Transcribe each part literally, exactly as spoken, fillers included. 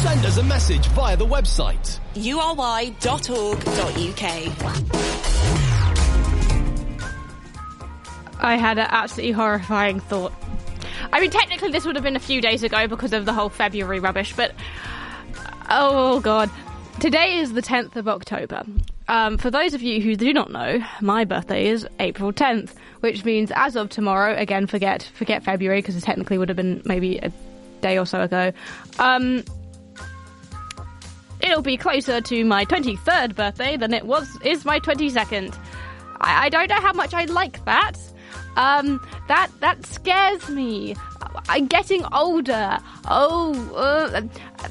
Send us a message via the website u r y dot org dot u k. I had an absolutely horrifying thought. I mean, technically this would have been a few days ago because of the whole February rubbish, but... Oh, God. Today is the tenth of October. Um, for those of you who do not know, my birthday is April tenth, which means as of tomorrow, again, forget forget February, because it technically would have been maybe a day or so ago, um, it'll be closer to my twenty-third birthday than it was is my twenty-second. I, I don't know how much I like that. Um, that that scares me. I'm getting older. Oh, uh,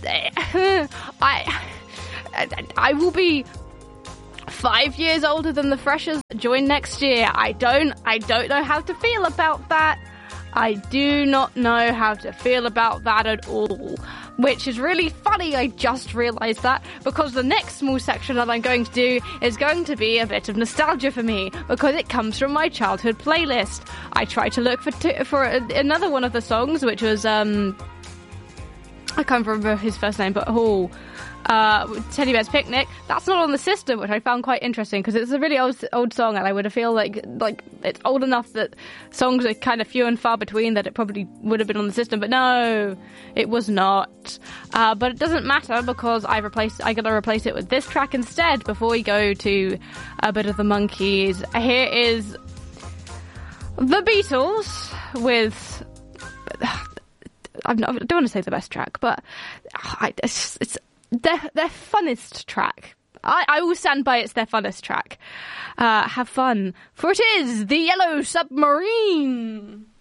I I will be five years older than the freshers that join next year. I don't I don't know how to feel about that. I do not know how to feel about that at all. Which is really funny, I just realised that, because the next small section that I'm going to do is going to be a bit of nostalgia for me, because it comes from my childhood playlist. I tried to look for t- for a- another one of the songs, which was, um... I can't remember his first name, but oh... Uh, Teddy Bear's Picnic. That's not on the system, which I found quite interesting, because it's a really old old song, and I would feel like like it's old enough that songs are kind of few and far between that it probably would have been on the system, but no, it was not. Uh, but it doesn't matter, because I replaced I gotta replace it with this track instead before we go to a bit of the Monkees. Here is the Beatles with. I'm not, I don't want to say the best track, but I, it's, it's their their funnest track. I, I will stand by it's their funnest track. Uh, have fun, for it is the Yellow Submarine.